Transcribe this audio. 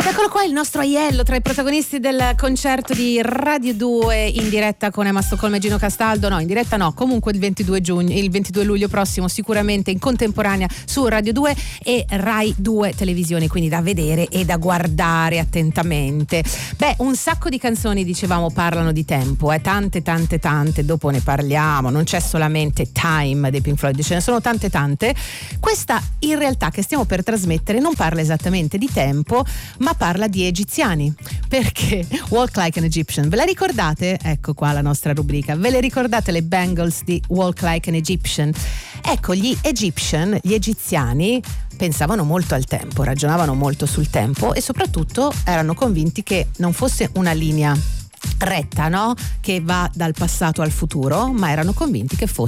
Eccolo qua il nostro Aiello tra i protagonisti del concerto di Radio 2 in diretta con Emma Stoccolma e Gino Castaldo. No, in diretta no, comunque il 22 luglio prossimo, sicuramente in contemporanea su Radio 2 e Rai 2 Televisione, quindi da vedere e da guardare attentamente. Beh, un sacco di canzoni, dicevamo, parlano di tempo, tante, dopo ne parliamo. Non c'è solamente Time dei Pink Floyd, ce ne sono tante. Questa in realtà che stiamo per trasmettere non parla esattamente di tempo, ma parla di egiziani, perché Walk Like an Egyptian, ve la ricordate? Ecco qua la nostra rubrica, ve le ricordate le Bangles di Walk Like an Egyptian? Ecco, gli egiziani pensavano molto al tempo, ragionavano molto sul tempo e soprattutto erano convinti che non fosse una linea retta, no? Che va dal passato al futuro, ma erano convinti che fosse